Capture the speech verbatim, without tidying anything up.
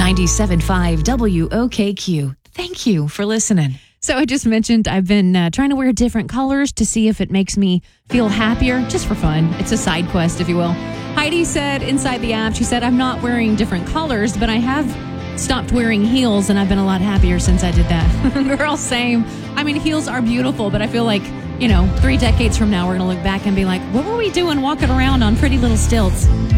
ninety-seven point five W O K Q. Thank you for listening. So I just mentioned I've been uh, trying to wear different colors to see if it makes me feel happier, just for fun. It's a side quest, if you will. Heidi said inside the app, she said, I'm not wearing different colors, but I have stopped wearing heels, and I've been a lot happier since I did that. Girl, same. I mean, heels are beautiful, but I feel like, you know, three decades from now, we're going to look back and be like, what were we doing walking around on pretty little stilts?